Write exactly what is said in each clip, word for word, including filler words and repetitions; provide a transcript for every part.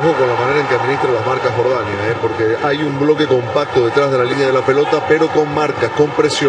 ojo con la manera en que administra las marcas Jordania, ¿eh? Porque hay un bloque compacto detrás de la línea de la pelota, pero con marcas, con presión.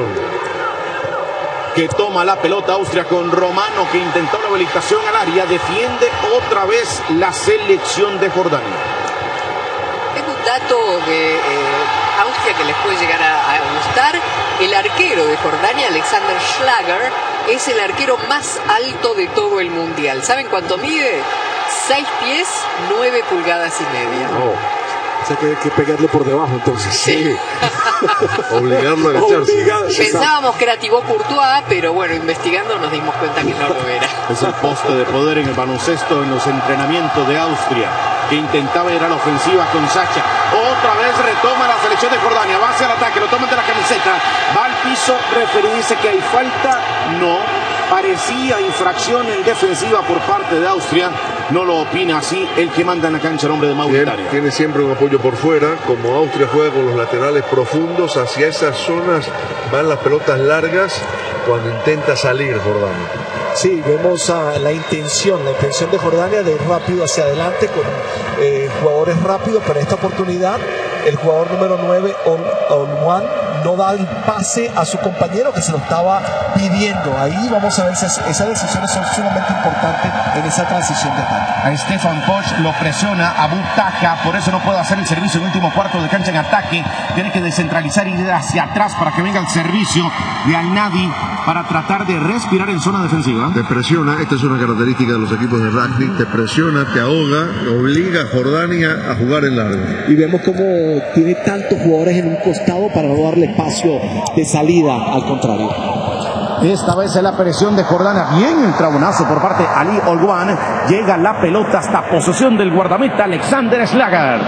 Que toma la pelota Austria con Romano, que intentó la habilitación al área, defiende otra vez la selección de Jordania. Tengo un dato de eh, Austria que les puede llegar a, a gustar. El arquero de Jordania, Alexander Schlager, es el arquero más alto de todo el mundial. ¿Saben cuánto mide? seis pies, nueve pulgadas y media. Oh. O sea que hay que pegarle por debajo entonces. Sí. Obligarlo a agacharse. Pensábamos que era Thibaut Courtois, pero bueno, investigando nos dimos cuenta que no lo era. Es el poste de poder en el baloncesto en los entrenamientos de Austria, que intentaba ir a la ofensiva con Sacha. Otra vez retoma la selección de Jordania, va hacia el ataque, lo toman de la camiseta, va al piso, referee dice que hay falta, no, parecía infracción en defensiva por parte de Austria. No lo opina así el que manda en la cancha, el hombre de Mauritania. Tiene, tiene siempre un apoyo por fuera. Como Austria juega con los laterales profundos, hacia esas zonas van las pelotas largas cuando intenta salir Jordania. Sí, vemos uh, la intención, la intención de Jordania de ir rápido hacia adelante con eh, jugadores rápidos, pero en esta oportunidad el jugador número nueve, Olwan, no da el pase a su compañero que se lo estaba pidiendo. Ahí vamos a ver si esas decisiones son sumamente importantes en esa transición de ataque. A Stefan Posch lo presiona a Butaja, por eso no puede hacer el servicio en el último cuarto de cancha en ataque. Tiene que descentralizar y ir hacia atrás para que venga el servicio de Al-Nadi para tratar de respirar en zona defensiva. Te presiona, esta es una característica de los equipos de rugby, te presiona, te ahoga, obliga a Jordania a jugar en largo. Y vemos cómo tiene tantos jugadores en un costado para no darle espacio de salida, al contrario. Esta vez es la presión de Jordania, bien el trabunazo por parte de Ali Olwan. Llega la pelota hasta posesión del guardameta Alexander Schlager.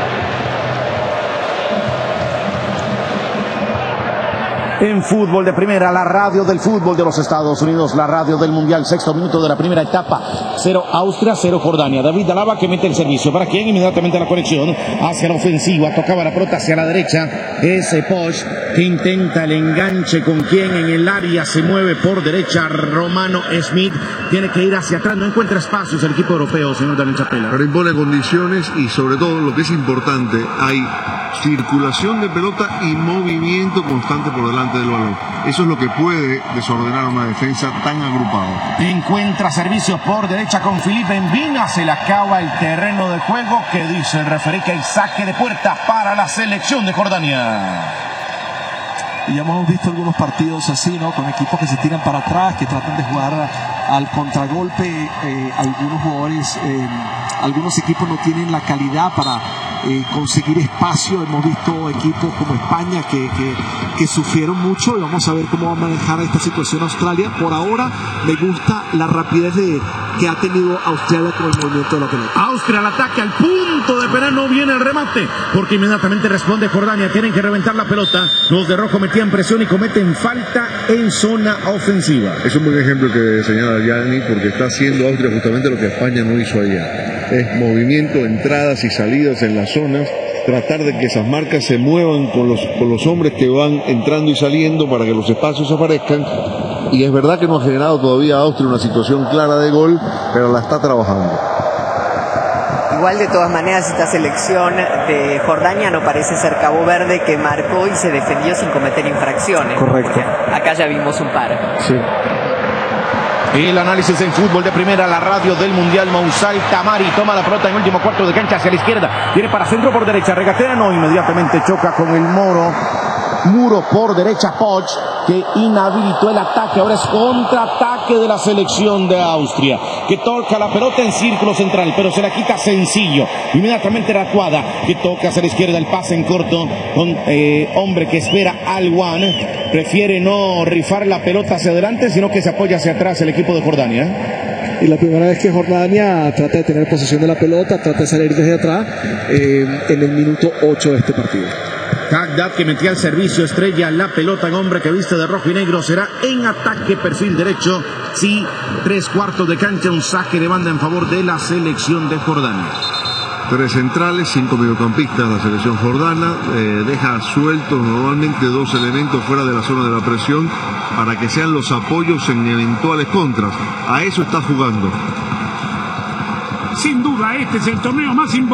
En fútbol de primera, la radio del fútbol de los Estados Unidos, la radio del Mundial, sexto minuto de la primera etapa. Cero Austria, cero Jordania. David Alaba que mete el servicio. ¿Para quién? Inmediatamente la conexión hacia la ofensiva. Tocaba la pelota hacia la derecha. Ese Posch que intenta el enganche con quien en el área se mueve por derecha. Romano Smith tiene que ir hacia atrás. No encuentra espacios el equipo europeo, señor Daniel Chapela. Pero impone condiciones y sobre todo lo que es importante, hay circulación de pelota y movimiento constante por delante del balón. Eso es lo que puede desordenar una defensa tan agrupada. Encuentra servicios por derecha con Felipe Envina. Se le acaba el terreno de juego, que dice el referee que hay saque de puerta para la selección de Jordania. Y ya hemos visto algunos partidos así, ¿no? Con equipos que se tiran para atrás, que tratan de jugar al contragolpe. Eh, algunos jugadores, eh, algunos equipos no tienen la calidad para eh, conseguir espacio. Hemos visto equipos como España que, que, que sufrieron mucho, y vamos a ver cómo va a manejar esta situación Australia. Por ahora me gusta la rapidez de, que ha tenido Australia con el movimiento de la pelota. Austria al ataque, al punto de penal, no viene el remate, porque inmediatamente responde Jordania. Tienen que reventar la pelota. Los de rojo metían presión y cometen falta en zona ofensiva. Es un buen ejemplo que señala Gianni, porque está haciendo Austria justamente lo que España no hizo allá. Es movimiento, entradas y salidas en las zonas, tratar de que esas marcas se muevan con los, con los hombres que van entrando y saliendo para que los espacios aparezcan. Y es verdad que no ha generado todavía a Austria una situación clara de gol, pero la está trabajando. Igual, de todas maneras, esta selección de Jordania no parece ser Cabo Verde, que marcó y se defendió sin cometer infracciones. Correcto. Acá ya vimos un par. Sí. El análisis en fútbol de primera, la radio del Mundial. Mousal Tamari toma la pelota en último cuarto de cancha hacia la izquierda. Viene para centro por derecha, regatea, no, inmediatamente choca con el moro. Muro por derecha, Poch, que inhabilitó el ataque. Ahora es contraataque de la selección de Austria, que toca la pelota en círculo central, pero se la quita sencillo. Inmediatamente Ratuada, que toca hacia la izquierda, el pase en corto con eh, hombre que espera al One. Prefiere no rifar la pelota hacia adelante, sino que se apoya hacia atrás el equipo de Jordania. Y la primera vez que Jordania trata de tener posesión de la pelota, trata de salir desde atrás, eh, en el minuto ocho de este partido. Kagdad, que metía el servicio, estrella la pelota en hombre que viste de rojo y negro. Será en ataque, perfil derecho. Sí, tres cuartos de cancha, un saque de banda en favor de la selección de Jordania. Tres centrales, cinco mediocampistas, la selección jordana. Eh, deja sueltos normalmente dos elementos fuera de la zona de la presión para que sean los apoyos en eventuales contras. A eso está jugando. Sin duda, este es el torneo más importante.